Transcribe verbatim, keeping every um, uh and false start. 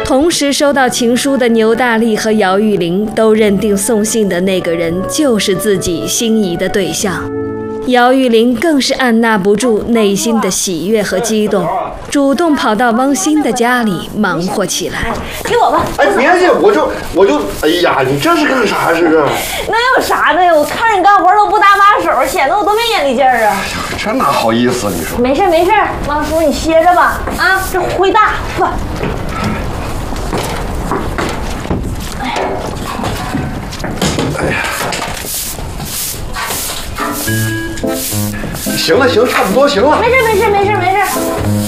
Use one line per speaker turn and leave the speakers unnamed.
同时收到情书的牛大力和姚玉玲都认定送信的那个人就是自己心仪的对象。姚玉玲更是按捺不住内心的喜悦和激动，主动跑到汪鑫的家里忙活起来。
给我吧！
哎，别介，我就我就，哎呀，你这是干啥？这是？
那有啥的呀？我看着你干活都不搭把手，显得我多没眼力劲儿啊！
这哪好意思？你说？
没事没事，汪叔你歇着吧。啊，这灰大，不。
哎呀。行了行，差不多行了。
没事没事没事没事。